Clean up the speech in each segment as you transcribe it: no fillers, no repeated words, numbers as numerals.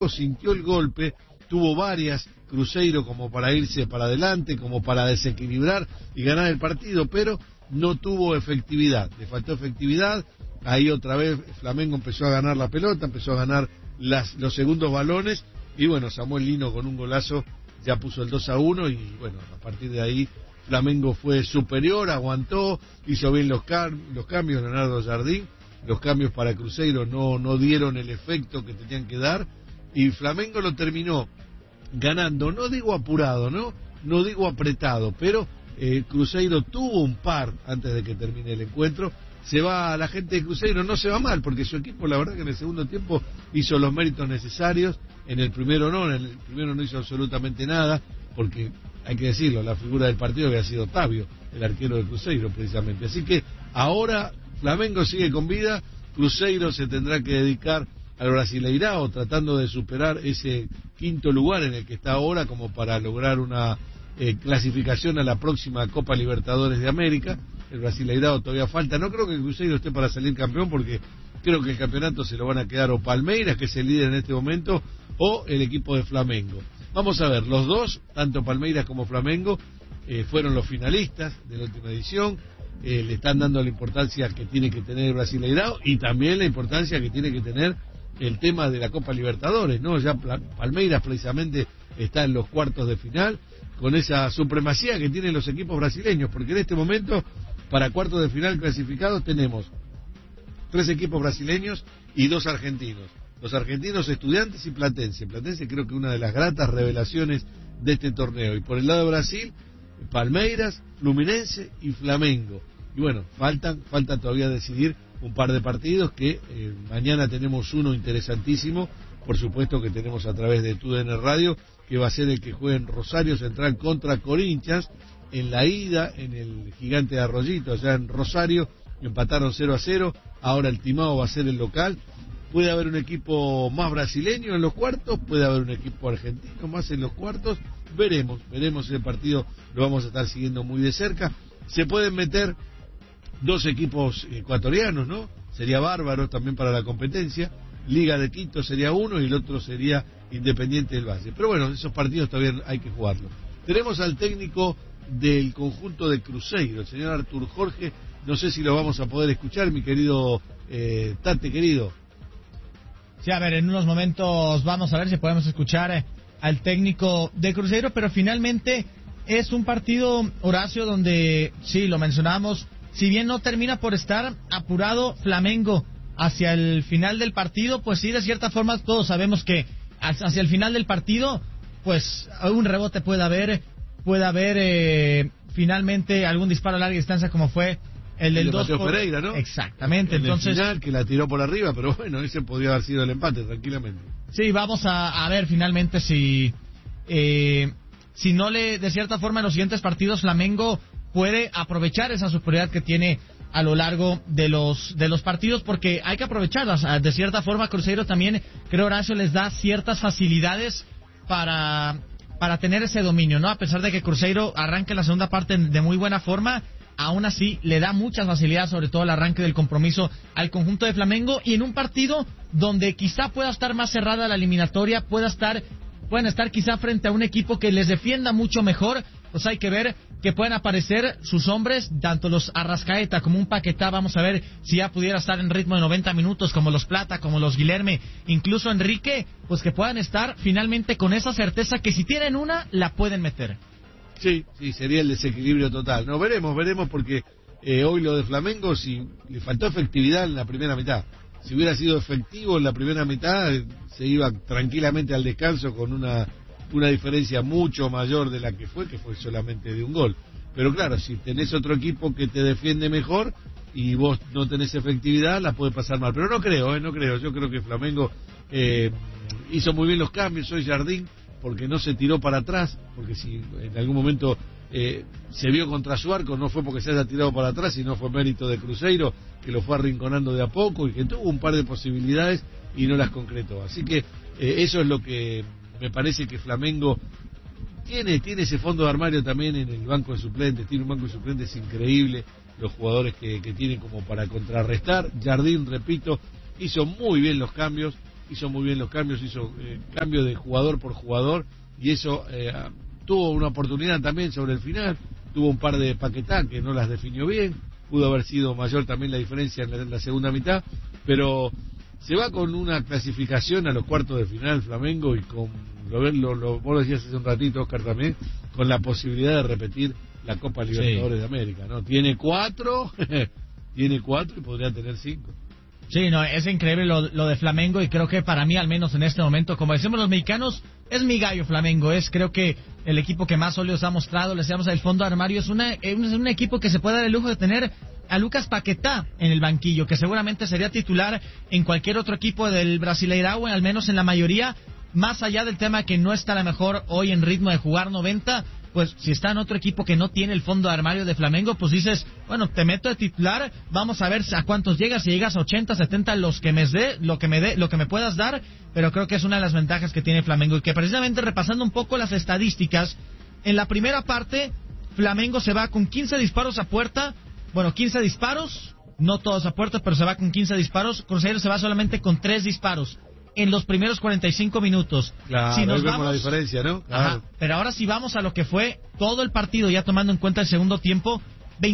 sintió el golpe, tuvo varias Cruzeiro como para irse para adelante, como para desequilibrar y ganar el partido, pero no tuvo efectividad, le faltó efectividad. Ahí otra vez Flamengo empezó a ganar la pelota, empezó a ganar los segundos balones, y bueno, Samuel Lino con un golazo ya puso el 2-1, y bueno, a partir de ahí Flamengo fue superior, aguantó, hizo bien los cambios, Leonardo Jardín. Los cambios para Cruzeiro no dieron el efecto que tenían que dar, y Flamengo lo terminó ganando, no digo apurado, no digo apretado, pero Cruzeiro tuvo un par antes de que termine el encuentro. Se va la gente de Cruzeiro, no se va mal, porque su equipo la verdad que en el segundo tiempo hizo los méritos necesarios, en el primero no hizo absolutamente nada, porque hay que decirlo, la figura del partido había sido Otavio, el arquero de Cruzeiro precisamente. Así que ahora Flamengo sigue con vida, Cruzeiro se tendrá que dedicar al Brasileirao, tratando de superar ese quinto lugar en el que está ahora, como para lograr una clasificación a la próxima Copa Libertadores de América. El Brasileirao todavía falta, no creo que el Cruzeiro esté para salir campeón, porque creo que el campeonato se lo van a quedar o Palmeiras, que es el líder en este momento, o el equipo de Flamengo. Vamos a ver, los dos, tanto Palmeiras como Flamengo, fueron los finalistas de la última edición. Le están dando la importancia que tiene que tener el Brasileirao, y también la importancia que tiene que tener el tema de la Copa Libertadores, ¿no? Ya Palmeiras precisamente está en los cuartos de final, con esa supremacía que tienen los equipos brasileños, porque en este momento, para cuartos de final clasificados, tenemos 3 equipos brasileños y 2 argentinos. Los argentinos, Estudiantes y Platense. Platense creo que una de las gratas revelaciones de este torneo. Y por el lado de Brasil, Palmeiras, Fluminense y Flamengo. Y bueno, falta todavía decidir un par de partidos, que mañana tenemos uno interesantísimo, por supuesto, que tenemos a través de TUDN Radio, que va a ser el que juegue en Rosario Central contra Corinthians. En la ida, en el Gigante de Arroyito, allá en Rosario, empataron 0-0, ahora el Timao va a ser el local. Puede haber un equipo más brasileño en los cuartos, puede haber un equipo argentino más en los cuartos, veremos el partido, lo vamos a estar siguiendo muy de cerca. Se pueden meter 2 equipos ecuatorianos, ¿no? Sería bárbaro también para la competencia. Liga de Quito sería uno y el otro sería Independiente del Valle. Pero bueno, esos partidos todavía hay que jugarlos. Tenemos al técnico del conjunto de Cruzeiro, el señor Artur Jorge. No sé si lo vamos a poder escuchar, mi querido Tate, querido. Sí, a ver, en unos momentos vamos a ver si podemos escuchar al técnico de Cruzeiro, pero finalmente es un partido, Horacio, donde, sí, lo mencionábamos, si bien no termina por estar apurado Flamengo hacia el final del partido, pues sí, de cierta forma todos sabemos que hacia el final del partido, pues un rebote puede haber finalmente algún disparo a larga distancia, como fue el del 2 por Pereira, ¿no? Exactamente, en entonces el final, que la tiró por arriba, pero bueno, ese podría haber sido el empate tranquilamente. Sí, vamos a ver finalmente si no de cierta forma en los siguientes partidos Flamengo puede aprovechar esa superioridad que tiene a lo largo de los partidos, porque hay que aprovecharlas. De cierta forma Cruzeiro también, creo, Horacio, les da ciertas facilidades para tener ese dominio, ¿no? A pesar de que Cruzeiro arranque la segunda parte de muy buena forma, aún así le da muchas facilidades, sobre todo el arranque del compromiso al conjunto de Flamengo, y en un partido donde quizá pueda estar más cerrada la eliminatoria, pueden estar quizá frente a un equipo que les defienda mucho mejor, pues hay que ver que pueden aparecer sus hombres, tanto los Arrascaeta como un Paquetá. Vamos a ver si ya pudiera estar en ritmo de 90 minutos, como los Plata, como los Guilherme, incluso Enrique, pues que puedan estar finalmente con esa certeza que si tienen una, la pueden meter. Sí, sería el desequilibrio total. No, veremos, porque hoy lo de Flamengo, si le faltó efectividad en la primera mitad. Si hubiera sido efectivo en la primera mitad, se iba tranquilamente al descanso con una diferencia mucho mayor de la que fue solamente de un gol. Pero claro, si tenés otro equipo que te defiende mejor y vos no tenés efectividad, la puede pasar mal. Pero no creo. Yo creo que Flamengo hizo muy bien los cambios hoy, Jardín, porque no se tiró para atrás, porque si en algún momento se vio contra su arco, no fue porque se haya tirado para atrás, sino fue mérito de Cruzeiro, que lo fue arrinconando de a poco y que tuvo un par de posibilidades y no las concretó. Así que eso es lo que me parece que Flamengo tiene ese fondo de armario también en el banco de suplentes. Tiene un banco de suplentes increíble, los jugadores que tienen como para contrarrestar. Jardín, repito, hizo muy bien los cambios hizo muy bien los cambios, hizo cambio de jugador por jugador, y eso tuvo una oportunidad también sobre el final, tuvo un par de Paquetá que no las definió bien, pudo haber sido mayor también la diferencia en la segunda mitad, pero se va con una clasificación a los cuartos de final Flamengo, y con vos lo decías hace un ratito, Oscar, también, con la posibilidad de repetir la Copa Libertadores de América, ¿no? Tiene 4 y podría tener 5. Sí, no, es increíble lo de Flamengo, y creo que para mí, al menos en este momento, como decimos los mexicanos, es mi gallo Flamengo. Creo que el equipo que más sólidos ha mostrado. Le decíamos, el fondo de armario es un equipo que se puede dar el lujo de tener a Lucas Paquetá en el banquillo, que seguramente sería titular en cualquier otro equipo del Brasileirao, al menos en la mayoría, más allá del tema que no está a lo mejor hoy en ritmo de jugar 90. Pues si está en otro equipo que no tiene el fondo de armario de Flamengo, pues dices, bueno, te meto de titular, vamos a ver a cuántos llegas, si llegas a 80, 70, lo que me puedas dar, pero creo que es una de las ventajas que tiene Flamengo, y que precisamente, repasando un poco las estadísticas, en la primera parte Flamengo se va con 15 disparos a puerta, 15 disparos, no todos a puerta, pero se va con 15 disparos. Cruzeiro se va solamente con 3 disparos en los primeros 45 minutos. Claro, si nos vemos vamos, la diferencia, ¿no? Claro. Ajá, pero ahora si vamos a lo que fue todo el partido, ya tomando en cuenta el segundo tiempo,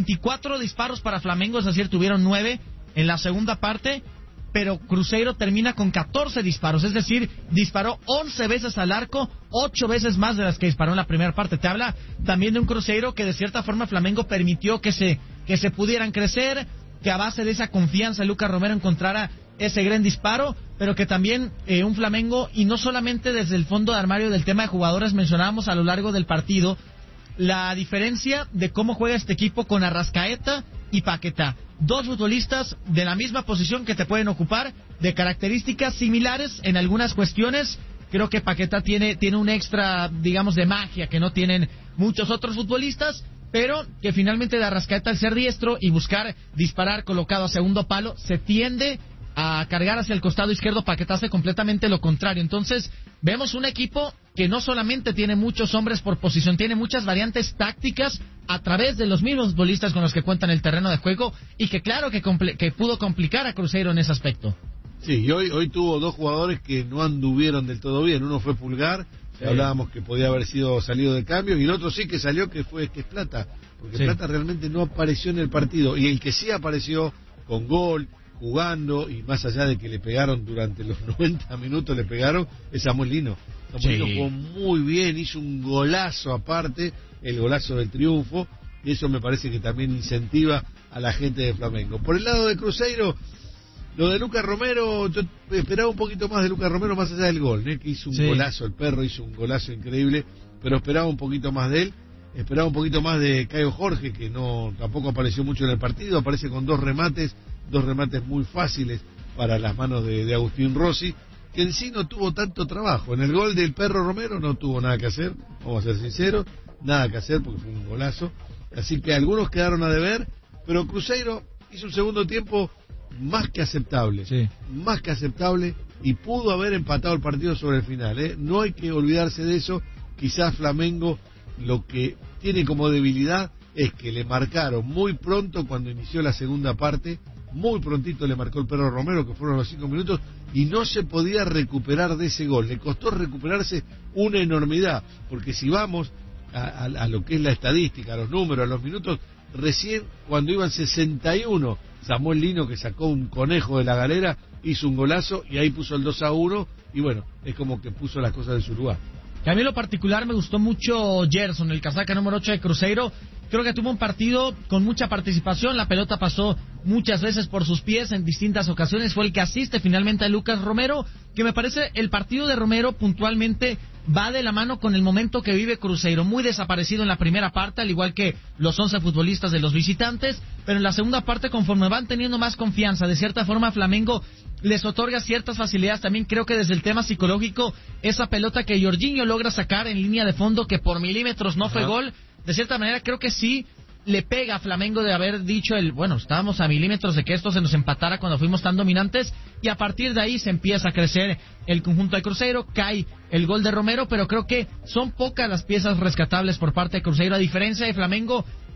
24 disparos para Flamengo, es decir, tuvieron 9 en la segunda parte, pero Cruzeiro termina con 14 disparos, es decir, disparó 11 veces al arco, 8 veces más de las que disparó en la primera parte. Te habla también de un Cruzeiro que de cierta forma Flamengo permitió que se pudieran crecer, que a base de esa confianza Lucas Romero encontrara ese gran disparo, pero que también un Flamengo, y no solamente desde el fondo de armario del tema de jugadores, mencionábamos a lo largo del partido la diferencia de cómo juega este equipo con Arrascaeta y Paquetá, 2 futbolistas de la misma posición que te pueden ocupar, de características similares en algunas cuestiones. Creo que Paquetá tiene un extra, digamos, de magia que no tienen muchos otros futbolistas, pero que finalmente de Arrascaeta, al ser diestro y buscar disparar colocado a segundo palo, se tiende a cargar hacia el costado izquierdo. Paquetá hace completamente lo contrario. Entonces vemos un equipo que no solamente tiene muchos hombres por posición, tiene muchas variantes tácticas a través de los mismos futbolistas con los que cuentan el terreno de juego, y que claro que pudo complicar a Cruzeiro en ese aspecto. Sí, y hoy tuvo 2 jugadores que no anduvieron del todo bien. Uno fue Pulgar, hablábamos que podía haber sido salido de cambio, y el otro sí que salió, que es Plata, porque Plata realmente no apareció en el partido, y el que sí apareció con gol, jugando, y más allá de que le pegaron durante los 90 minutos, es Samuel Lino. Samuel Lino jugó muy bien, hizo un golazo aparte, el golazo del triunfo, y eso me parece que también incentiva a la gente de Flamengo. Por el lado de Cruzeiro, lo de Lucas Romero, yo esperaba un poquito más de Lucas Romero, más allá del gol, que hizo un golazo, el perro hizo un golazo increíble, pero esperaba un poquito más de él. Esperaba un poquito más de Caio Jorge, que tampoco apareció mucho en el partido, aparece con 2 remates muy fáciles para las manos de Agustín Rossi, que en sí no tuvo tanto trabajo. En el gol del perro Romero no tuvo nada que hacer, vamos a ser sinceros, nada que hacer porque fue un golazo. Así que algunos quedaron a deber, pero Cruzeiro hizo un segundo tiempo más que aceptable, y pudo haber empatado el partido sobre el final. No hay que olvidarse de eso. Quizás Flamengo lo que tiene como debilidad es que le marcaron muy pronto cuando inició la segunda parte, muy prontito le marcó el perro Romero, que fueron los 5 minutos, y no se podía recuperar de ese gol. Le costó recuperarse una enormidad, porque si vamos a lo que es la estadística, a los números, a los minutos, recién cuando iban 61, Samuel Lino, que sacó un conejo de la galera, hizo un golazo y ahí puso el 2-1, y bueno, es como que puso las cosas en su lugar. A mí en lo particular me gustó mucho Gerson, el casaca número 8 de Cruzeiro. Creo que tuvo un partido con mucha participación, la pelota pasó muchas veces por sus pies en distintas ocasiones, fue el que asiste finalmente a Lucas Romero, que me parece el partido de Romero puntualmente va de la mano con el momento que vive Cruzeiro, muy desaparecido en la primera parte, al igual que los 11 futbolistas de los visitantes, pero en la segunda parte, conforme van teniendo más confianza, de cierta forma Flamengo les otorga ciertas facilidades. También creo que desde el tema psicológico, esa pelota que Jorginho logra sacar en línea de fondo, que por milímetros no fue gol, de cierta manera creo que sí le pega a Flamengo de haber dicho estábamos a milímetros de que esto se nos empatara cuando fuimos tan dominantes, y a partir de ahí se empieza a crecer el conjunto de Cruzeiro, cae el gol de Romero, pero creo que son pocas las piezas rescatables por parte de Cruzeiro, a diferencia de Flamengo,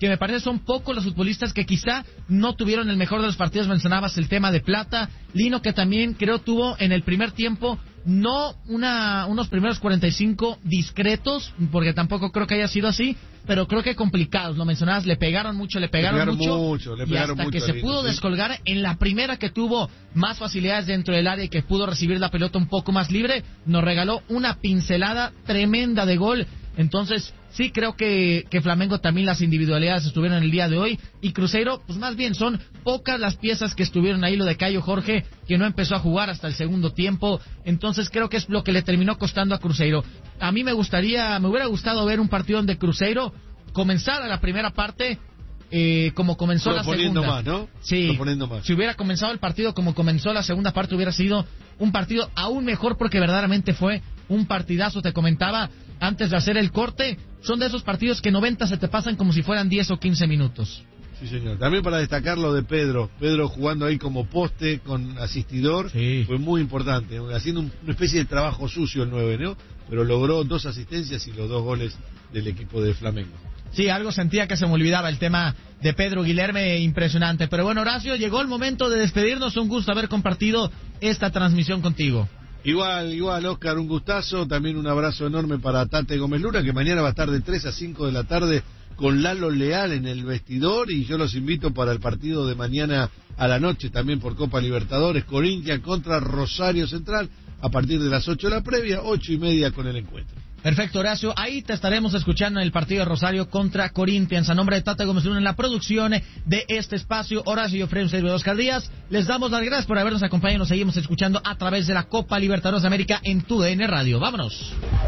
que me parece son pocos los futbolistas que quizá no tuvieron el mejor de los partidos. Mencionabas el tema de Plata, Lino, que también creo tuvo en el primer tiempo no unos primeros 45 discretos, porque tampoco creo que haya sido así, pero creo que complicados. Lo mencionabas, le pegaron mucho, y hasta que se pudo descolgar en la primera, que tuvo más facilidades dentro del área y que pudo recibir la pelota un poco más libre, nos regaló una pincelada tremenda de gol. Entonces sí creo que Flamengo también, las individualidades estuvieron el día de hoy, y Cruzeiro pues más bien son pocas las piezas que estuvieron ahí. Lo de Caio Jorge, que no empezó a jugar hasta el segundo tiempo, entonces creo que es lo que le terminó costando a Cruzeiro. A mí me hubiera gustado ver un partido donde Cruzeiro comenzara la primera parte como comenzó la segunda. Más, ¿no? Sí, más. Si hubiera comenzado el partido como comenzó la segunda parte, hubiera sido un partido aún mejor, porque verdaderamente fue un partidazo. Te comentaba antes de hacer el corte, son de esos partidos que 90 se te pasan como si fueran 10 o 15 minutos. Sí, señor. También para destacar lo de Pedro jugando ahí como poste con asistidor, sí, fue muy importante, haciendo una especie de trabajo sucio el 9, ¿no? Pero logró 2 asistencias y los 2 goles del equipo de Flamengo. Sí, algo sentía que se me olvidaba el tema de Pedro Guilherme, impresionante. Pero bueno, Horacio, llegó el momento de despedirnos. Un gusto haber compartido esta transmisión contigo. Igual, Oscar, un gustazo. También un abrazo enorme para Tate Gómez Luna, que mañana va a estar de 3 a 5 de la tarde con Lalo Leal en el vestidor, y yo los invito para el partido de mañana a la noche, también por Copa Libertadores, Corinthians contra Rosario Central, a partir de las 8 de la previa, 8:30 con el encuentro. Perfecto, Horacio, ahí te estaremos escuchando en el partido de Rosario contra Corinthians. A nombre de Tate Gómez Luna en la producción de este espacio, Horacio y Ofrem Sergio Oscar Díaz, les damos las gracias por habernos acompañado. Nos seguimos escuchando a través de la Copa Libertadores de América en TUDN Radio. ¡Vámonos!